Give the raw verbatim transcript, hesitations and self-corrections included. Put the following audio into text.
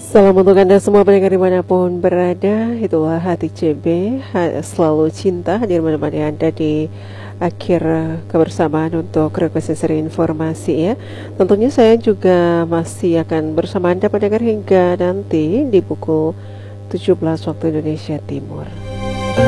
Salam untuk Anda semua pendengar dimanapun berada. Itulah Hati C B, selalu cinta, hadir menemani Anda di akhir kebersamaan untuk request seri informasi ya. Tentunya saya juga masih akan bersama Anda pendengar hingga nanti di pukul tujuh belas waktu Indonesia Timur.